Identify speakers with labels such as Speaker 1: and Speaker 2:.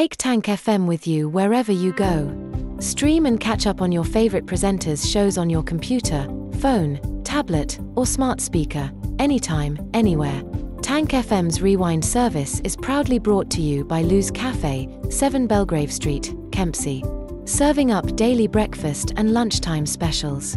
Speaker 1: Take Tank FM with you wherever you go. Stream and catch up on your favorite presenters' shows on your computer, phone, tablet, or smart speaker, anytime, anywhere. Tank FM's Rewind service is proudly brought to you by Lou's Cafe, 7 Belgrave Street, Kempsey. Serving up daily breakfast and lunchtime specials.